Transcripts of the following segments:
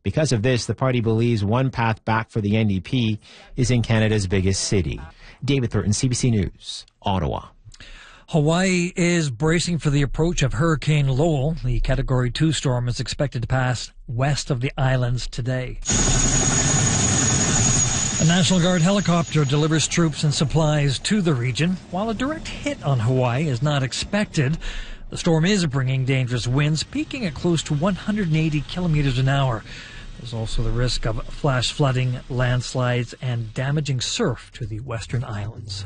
Because of this, the party believes one path back for the NDP is in Canada's biggest city. David Thornton, CBC News, Ottawa. Hawaii is bracing for the approach of Hurricane Lowell. The Category 2 storm is expected to pass west of the islands today. A National Guard helicopter delivers troops and supplies to the region. While a direct hit on Hawaii is not expected, the storm is bringing dangerous winds, peaking at close to 180 kilometers an hour. There's also the risk of flash flooding, landslides, and damaging surf to the western islands.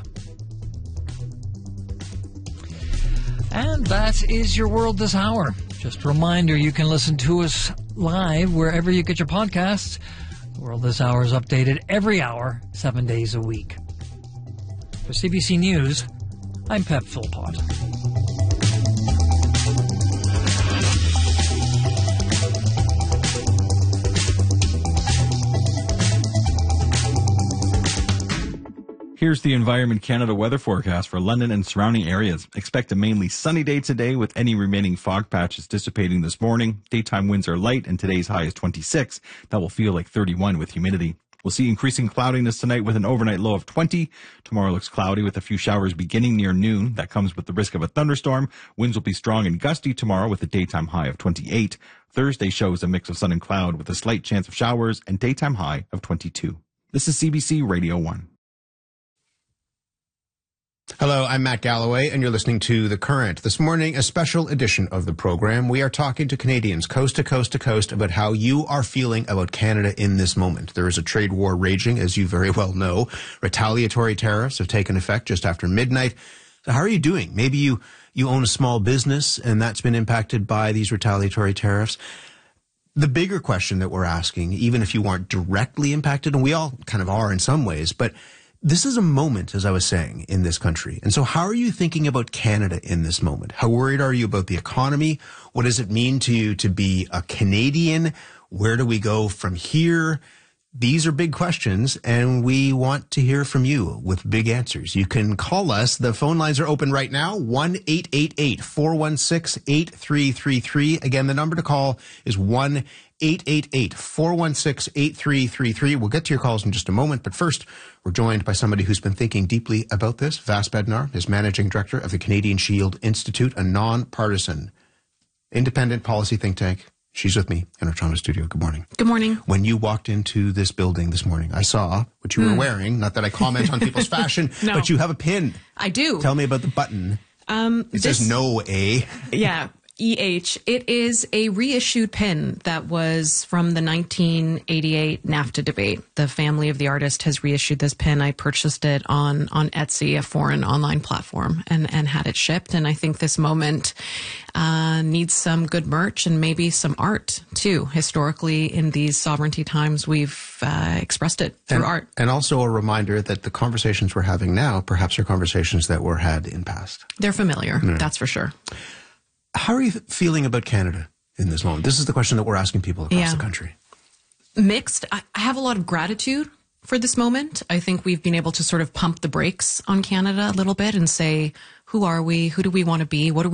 And that is your world this hour. Just a reminder, you can listen to us live wherever you get your podcasts. The World This Hour is updated every hour, 7 days a week. For CBC News, I'm Pep Philpott. Here's the Environment Canada weather forecast for London and surrounding areas. Expect a mainly sunny day today with any remaining fog patches dissipating this morning. Daytime winds are light and today's high is 26. That will feel like 31 with humidity. We'll see increasing cloudiness tonight with an overnight low of 20. Tomorrow looks cloudy with a few showers beginning near noon. That comes with the risk of a thunderstorm. Winds will be strong and gusty tomorrow with a daytime high of 28. Thursday shows a mix of sun and cloud with a slight chance of showers and daytime high of 22. This is CBC Radio 1. Hello, I'm Matt Galloway, and you're listening to The Current. This morning, a special edition of the program. We are talking to Canadians coast to coast to coast about how you are feeling about Canada in this moment. There is a trade war raging, as you very well know. Retaliatory tariffs have taken effect just after midnight. So how are you doing? Maybe you own a small business, and that's been impacted by these retaliatory tariffs. The bigger question that we're asking, even if you aren't directly impacted, and we all kind of are in some ways, but this is a moment, as I was saying, in this country. And so how are you thinking about Canada in this moment? How worried are you about the economy? What does it mean to you to be a Canadian? Where do we go from here? These are big questions, and we want to hear from you with big answers. You can call us. The phone lines are open right now, 1-888-416-8333. Again, the number to call is 1-888-416-8333. We'll get to your calls in just a moment, but first, we're joined by somebody who's been thinking deeply about this. Vas Bednar is Managing Director of the Canadian Shield Institute, a nonpartisan, independent policy think tank. She's with me in our Toronto studio. Good morning. Good morning. When you walked into this building this morning, I saw what you were wearing. Not that I comment on people's fashion, No. but you have a pin. I do. Tell me about the button. It says no A. Yeah. EH. It is a reissued pin that was from the 1988 NAFTA debate. The family of the artist has reissued this pin. I purchased it on Etsy, a foreign online platform, and had it shipped. And I think this moment needs some good merch and maybe some art, too. Historically, in these sovereignty times, we've expressed it through art. And also a reminder that the conversations we're having now perhaps are conversations that were had in past. They're familiar, that's for sure. How are you feeling about Canada in this moment? This is the question that we're asking people across the country. Mixed. I have a lot of gratitude for this moment. I think we've been able to sort of pump the brakes on Canada a little bit and say, who are we? Who do we want to be? What are we